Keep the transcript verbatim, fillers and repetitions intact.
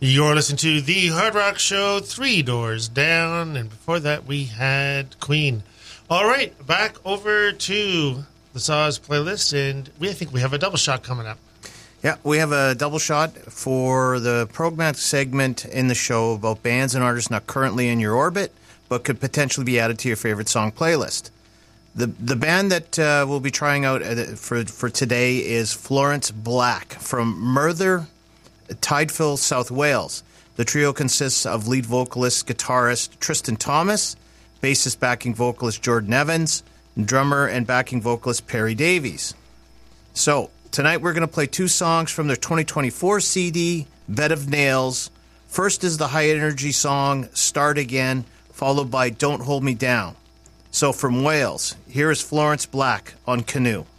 You're listening to the Hard Rock Show, Three Doors Down, and before that we had Queen. All right, back over to the Saws playlist, and we I think we have a double shot coming up. Yeah, we have a double shot for the Progmatic segment in the show about bands and artists not currently in your orbit, but could potentially be added to your favorite song playlist. The the band that uh, we'll be trying out for for today is Florence Black from Merthyr Tydfil, South Wales. The trio consists of lead vocalist, guitarist Tristan Thomas, bassist backing vocalist Jordan Evans, and drummer and backing vocalist Perry Davies. So, tonight we're going to play two songs from their twenty twenty-four C D, Bed of Nails. First is the high-energy song, Start Again, followed by Don't Hold Me Down. So, from Wales, here is Florence Black on Canoe.